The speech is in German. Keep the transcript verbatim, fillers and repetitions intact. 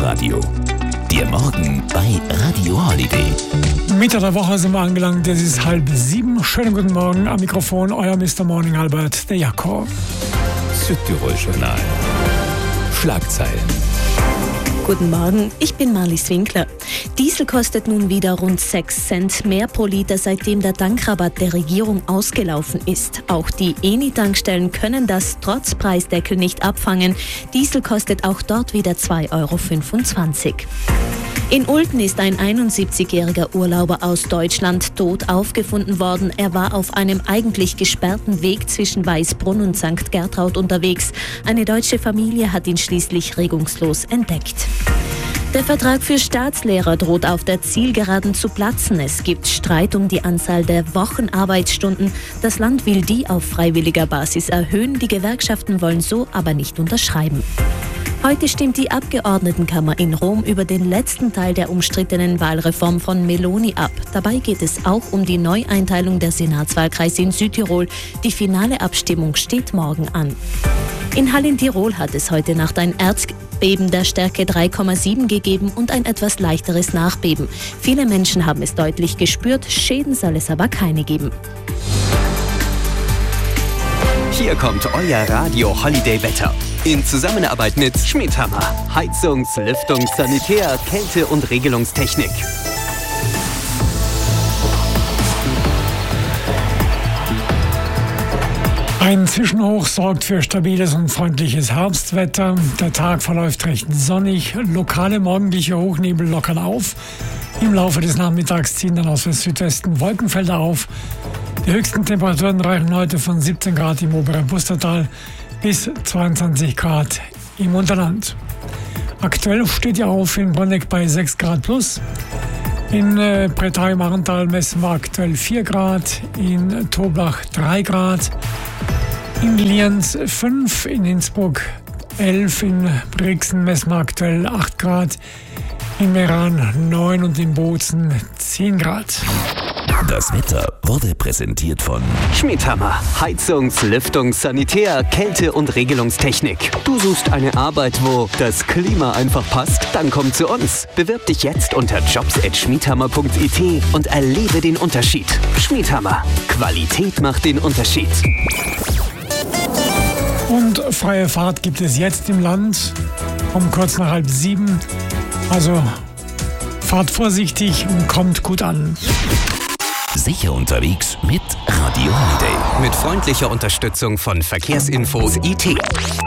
Live-Radio. Der Morgen bei Radio Holiday. Mitte der Woche sind wir angelangt. Es ist halb sieben. Schönen guten Morgen. Am Mikrofon euer Mister Morning Albert, der Jakob. Südtirol-Journal. Schlagzeilen. Guten Morgen, ich bin Marlies Winkler. Diesel kostet nun wieder rund sechs Cent mehr pro Liter, seitdem der Tankrabatt der Regierung ausgelaufen ist. Auch die Eni-Tankstellen können das trotz Preisdeckel nicht abfangen. Diesel kostet auch dort wieder zwei Euro fünfundzwanzig. In Ulten ist ein einundsiebzigjähriger Urlauber aus Deutschland tot aufgefunden worden. Er war auf einem eigentlich gesperrten Weg zwischen Weißbrunn und Sankt Gertraud unterwegs. Eine deutsche Familie hat ihn schließlich regungslos entdeckt. Der Vertrag für Staatslehrer droht auf der Zielgeraden zu platzen. Es gibt Streit um die Anzahl der Wochenarbeitsstunden. Das Land will die auf freiwilliger Basis erhöhen. Die Gewerkschaften wollen so aber nicht unterschreiben. Heute stimmt die Abgeordnetenkammer in Rom über den letzten Teil der umstrittenen Wahlreform von Meloni ab. Dabei geht es auch um die Neueinteilung der Senatswahlkreise in Südtirol. Die finale Abstimmung steht morgen an. In Hall in Tirol hat es heute Nacht ein Erdbeben der Stärke drei Komma sieben gegeben und ein etwas leichteres Nachbeben. Viele Menschen haben es deutlich gespürt, Schäden soll es aber keine geben. Hier kommt euer Radio Holiday Wetter. In Zusammenarbeit mit Schmidhammer. Heizungs-, Lüftungs-, Sanitär-, Kälte- und Regelungstechnik. Ein Zwischenhoch sorgt für stabiles und freundliches Herbstwetter. Der Tag verläuft recht sonnig. Lokale morgendliche Hochnebel lockern auf. Im Laufe des Nachmittags ziehen dann aus dem Südwesten Wolkenfelder auf. Die höchsten Temperaturen reichen heute von siebzehn Grad im oberen Pustertal bis zweiundzwanzig Grad im Unterland. Aktuell steht ja auf in Bonneck bei sechs Grad plus. In äh, Breteuil-Marental messen wir aktuell vier Grad, in Toblach drei Grad, in Lienz fünf, in Innsbruck elf, in Brixen messen wir aktuell acht Grad, in Meran neun und in Bozen zehn Grad. Das Wetter wurde präsentiert von Schmidhammer. Heizungs-, Lüftungs-, Sanitär-, Kälte- und Regelungstechnik. Du suchst eine Arbeit, wo das Klima einfach passt? Dann komm zu uns. Bewirb dich jetzt unter jobs at schmidhammer punkt i t und erlebe den Unterschied. Schmidhammer. Qualität macht den Unterschied. Und freie Fahrt gibt es jetzt im Land um kurz nach halb sieben. Also fahrt vorsichtig und kommt gut an. Sicher unterwegs mit Radio Holiday. Mit freundlicher Unterstützung von Verkehrsinfos I T.